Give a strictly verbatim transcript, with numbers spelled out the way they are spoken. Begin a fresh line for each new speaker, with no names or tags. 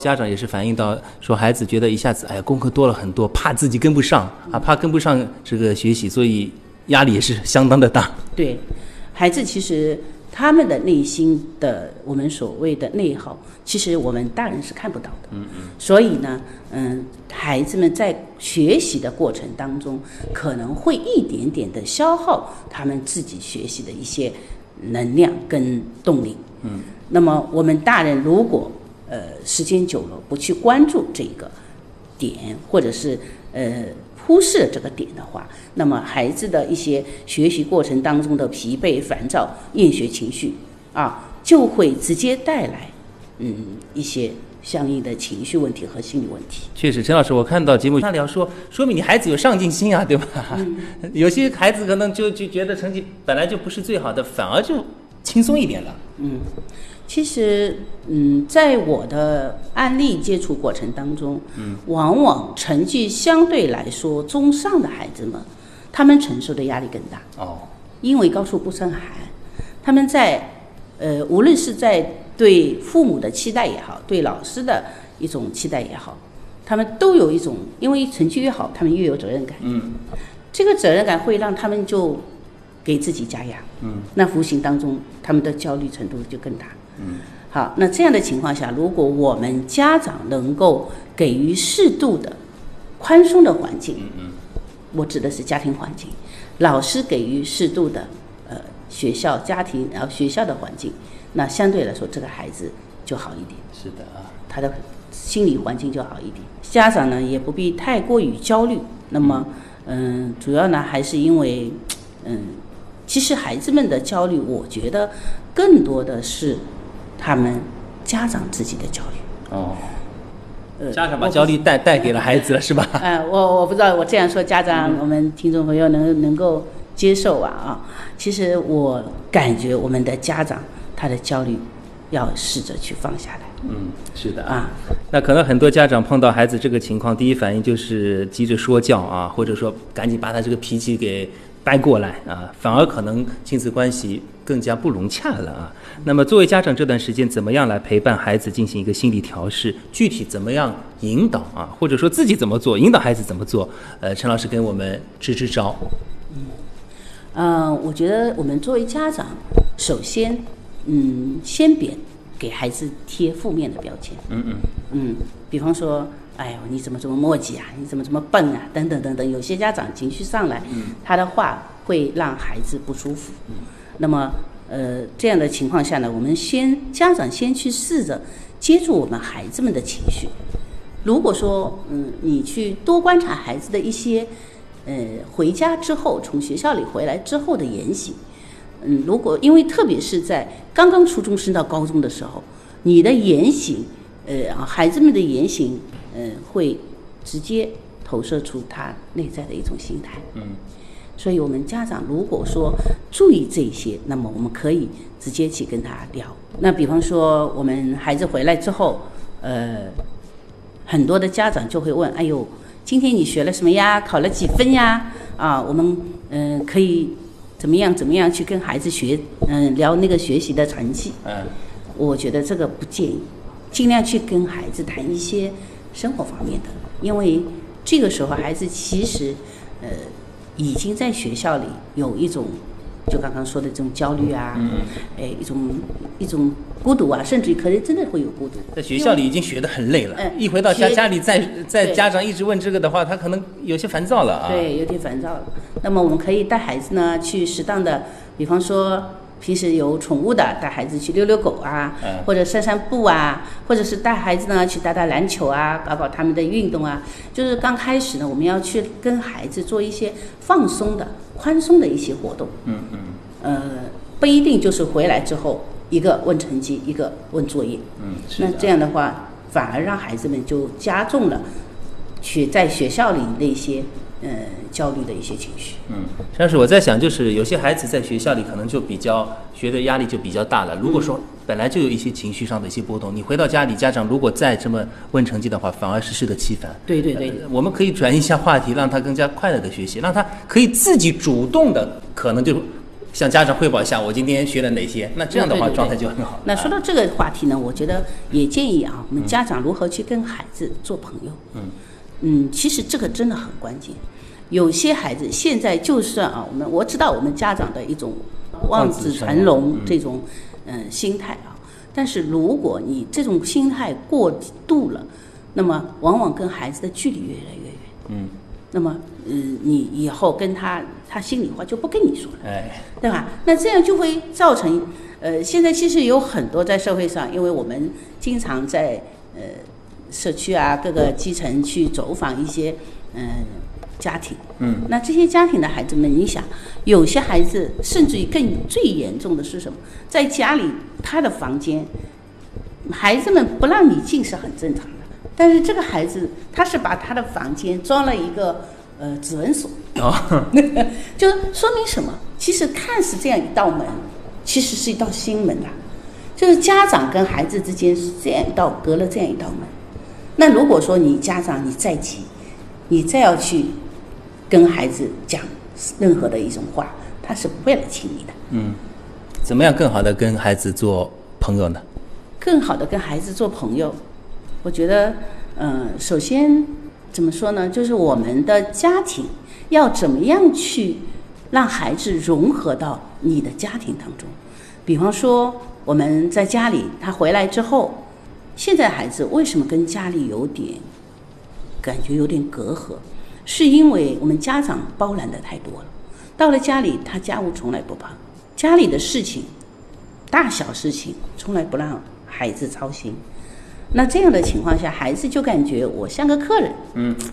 家长也是反映到说，孩子觉得一下子哎呀功课多了很多，怕自己跟不上啊，怕跟不上这个学习，所以压力也是相当的大。
对，孩子其实他们的内心的我们所谓的内耗，其实我们大人是看不到的。
嗯嗯。
所以呢，嗯，孩子们在学习的过程当中，可能会一点点的消耗他们自己学习的一些能量跟动力。
嗯。
那么我们大人如果呃，时间久了不去关注这个点，或者是呃忽视这个点的话，那么孩子的一些学习过程当中的疲惫、烦躁、厌学情绪啊，就会直接带来嗯一些相应的情绪问题和心理问题。
确实，陈老师，我看到节目上聊说，说明你孩子有上进心啊，对吧？嗯、有些孩子可能就就觉得成绩本来就不是最好的，反而就轻松一点了。
嗯。其实，嗯，在我的案例接触过程当中，嗯，往往成绩相对来说中上的孩子们，他们承受的压力更大。
哦，
因为高处不胜寒，他们在，呃，无论是在对父母的期待也好，对老师的一种期待也好，他们都有一种，因为成绩越好，他们越有责任感。
嗯，
这个责任感会让他们就给自己加压。
嗯，
那无形当中，他们的焦虑程度就更大。
嗯，
好，那这样的情况下，如果我们家长能够给予适度的宽松的环境，
嗯嗯，
我指的是家庭环境，老师给予适度的呃学校、家庭然后学校的环境，那相对来说这个孩子就好一点。
是的啊，
他的心理环境就好一点。家长呢也不必太过于焦虑。那么，嗯、呃，主要呢还是因为，嗯，其实孩子们的焦虑，我觉得更多的是他们家长自己的焦虑。
哦，呃，家长把焦虑带带给了孩子了，是吧？
哎、呃，我我不知道我这样说，家长、嗯、我们听众朋友能能够接受啊啊。其实我感觉我们的家长他的焦虑要试着去放下来。
嗯，是的
啊。
那可能很多家长碰到孩子这个情况，第一反应就是急着说教啊，或者说赶紧把他这个脾气给掰过来啊，反而可能亲子关系更加不融洽了啊。那么作为家长这段时间怎么样来陪伴孩子进行一个心理调试，具体怎么样引导啊，或者说自己怎么做，引导孩子怎么做，呃，陈老师给我们支支招。
嗯，呃，我觉得我们作为家长，首先嗯先别给孩子贴负面的标签。
嗯嗯
嗯，比方说哎呦，你怎么这么磨叽啊？你怎么这么笨啊？等等等等，有些家长情绪上来，
嗯、
他的话会让孩子不舒服。
嗯、
那么，呃，这样的情况下呢，我们先家长先去试着接住我们孩子们的情绪。如果说，嗯，你去多观察孩子的一些，呃，回家之后从学校里回来之后的言行，嗯，如果因为特别是在刚刚初中升到高中的时候，你的言行，呃，孩子们的言行。嗯，会直接投射出他内在的一种心态。
嗯，
所以我们家长如果说注意这些，那么我们可以直接去跟他聊。那比方说，我们孩子回来之后，呃，很多的家长就会问：“哎呦，今天你学了什么呀？考了几分呀？”啊，我们嗯、呃、可以怎么样怎么样去跟孩子学嗯、呃、聊那个学习的成绩。
嗯，
我觉得这个不建议，尽量去跟孩子谈一些生活方面的，因为这个时候孩子其实，呃，已经在学校里有一种，就刚刚说的这种焦虑啊，
嗯，
哎，一种一种孤独啊，甚至可能真的会有孤独。
在学校里已经学得很累了，
嗯、
一回到家家里再再家长一直问这个的话，他可能有些烦躁了啊。
对，有点烦躁了。那么我们可以带孩子呢去适当的，比方说。平时有宠物的，带孩子去遛遛狗啊，
嗯、
或者散散步啊，或者是带孩子呢去打打篮球啊，搞搞他们的运动啊。就是刚开始呢，我们要去跟孩子做一些放松的、宽松的一些活动。
嗯嗯。
呃，不一定就是回来之后一个问成绩，一个问作业。
嗯，
那这样的话，反而让孩子们就加重了去在学校里那些。呃，焦虑的一些情绪。
嗯，但是我在想，就是有些孩子在学校里可能就比较学的压力就比较大了。如果说本来就有一些情绪上的一些波动，你回到家里，家长如果再这么问成绩的话，反而是适得其反。
对对对、
呃，我们可以转移一下话题，让他更加快乐的学习，让他可以自己主动的，可能就向家长汇报一下我今天学了哪些，那这样的话
对对对
状态就很好。
那说到这个话题呢，我觉得也建议啊，我们家长如何去跟孩子做朋友。
嗯
嗯，其实这个真的很关键。有些孩子现在就算啊，我们我知道我们家长的一种望子成龙这种嗯、呃、心态啊，但是如果你这种心态过度了，那么往往跟孩子的距离越来越远。
嗯。
那么，嗯，你以后跟他，他心里话就不跟你说了，
哎，
对吧？那这样就会造成，呃，现在其实有很多在社会上，因为我们经常在呃社区啊各个基层去走访一些嗯、呃、家庭，
嗯，
那这些家庭的孩子们，你想，有些孩子甚至于更最严重的是什么？在家里他的房间，孩子们不让你进是很正常的。但是这个孩子，他是把他的房间装了一个呃指纹锁，
哦，
就说明什么？其实看似这样一道门，其实是一道心门啊。就是家长跟孩子之间是这样一道隔了这样一道门。那如果说你家长你再急，你再要去跟孩子讲任何的一种话，他是不会来听你的。
嗯，怎么样更好的跟孩子做朋友呢？
更好的跟孩子做朋友。我觉得，嗯、呃，首先怎么说呢？就是我们的家庭要怎么样去让孩子融合到你的家庭当中。比方说，我们在家里，他回来之后，现在孩子为什么跟家里有点感觉有点隔阂？是因为我们家长包揽的太多了。到了家里，他家务从来不帮，家里的事情，大小事情从来不让孩子操心。那这样的情况下，孩子就感觉我像个客人，
嗯，